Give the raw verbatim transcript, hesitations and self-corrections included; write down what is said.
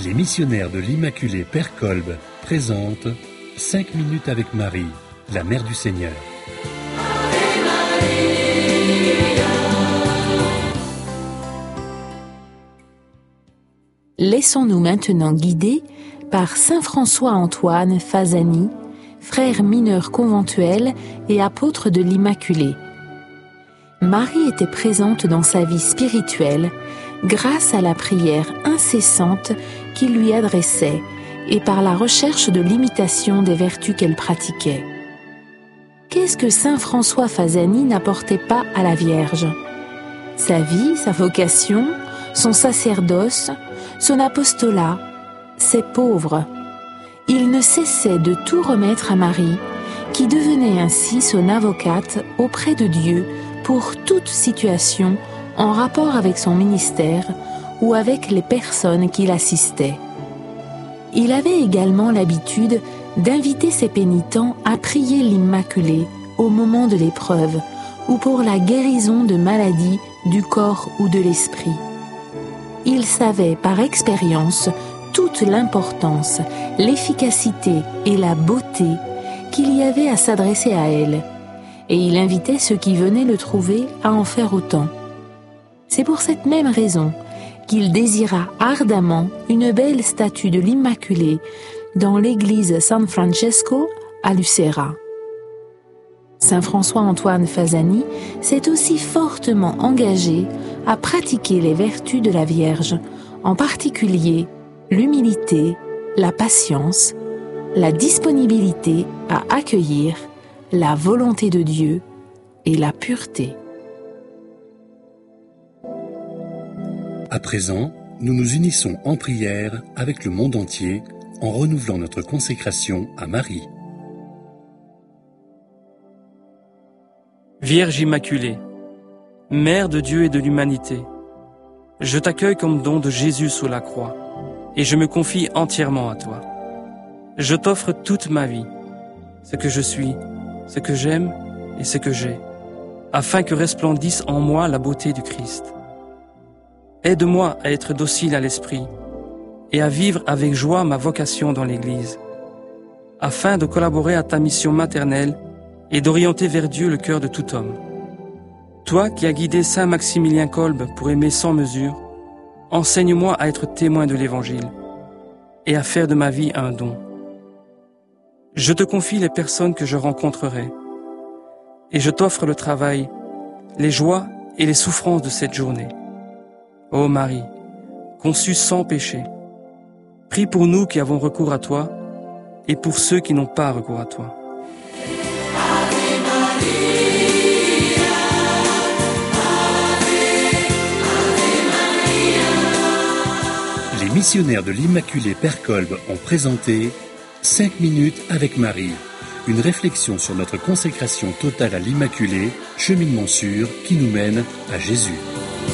Les missionnaires de l'Immaculée Père Kolb présentent cinq minutes avec Marie, la Mère du Seigneur. Laissons-nous maintenant guider par saint François-Antoine Fasani, frère mineur conventuel et apôtre de l'Immaculée. Marie était présente dans sa vie spirituelle grâce à la prière incessante qu'il lui adressait et par la recherche de l'imitation des vertus qu'elle pratiquait. Qu'est-ce que saint François Fasani n'apportait pas à la Vierge? Sa vie, sa vocation, son sacerdoce, son apostolat, ses pauvres. Il ne cessait de tout remettre à Marie, qui devenait ainsi son avocate auprès de Dieu pour toute situation en rapport avec son ministère ou avec les personnes qui l'assistaient. Il avait également l'habitude d'inviter ses pénitents à prier l'Immaculée au moment de l'épreuve ou pour la guérison de maladies du corps ou de l'esprit. Il savait par expérience toute l'importance, l'efficacité et la beauté qu'il y avait à s'adresser à elle, et il invitait ceux qui venaient le trouver à en faire autant. C'est pour cette même raison qu'il désira ardemment une belle statue de l'Immaculée dans l'église San Francesco à Lucera. Saint François-Antoine Fasani s'est aussi fortement engagé à pratiquer les vertus de la Vierge, en particulier l'humilité, la patience, la disponibilité à accueillir, la volonté de Dieu et la pureté. À présent, nous nous unissons en prière avec le monde entier en renouvelant notre consécration à Marie. Vierge Immaculée, Mère de Dieu et de l'humanité, je t'accueille comme don de Jésus sous la croix et je me confie entièrement à toi. Je t'offre toute ma vie, ce que je suis, ce que j'aime et ce que j'ai, afin que resplendisse en moi la beauté du Christ. Aide-moi à être docile à l'esprit et à vivre avec joie ma vocation dans l'Église, afin de collaborer à ta mission maternelle et d'orienter vers Dieu le cœur de tout homme. Toi qui as guidé saint Maximilien Kolb pour aimer sans mesure, enseigne-moi à être témoin de l'Évangile et à faire de ma vie un don. Je te confie les personnes que je rencontrerai et je t'offre le travail, les joies et les souffrances de cette journée. Ô Marie, conçue sans péché, prie pour nous qui avons recours à toi et pour ceux qui n'ont pas recours à toi. Les missionnaires de l'Immaculée Père Kolb ont présenté cinq minutes avec Marie, une réflexion sur notre consécration totale à l'Immaculée, cheminement sûr qui nous mène à Jésus.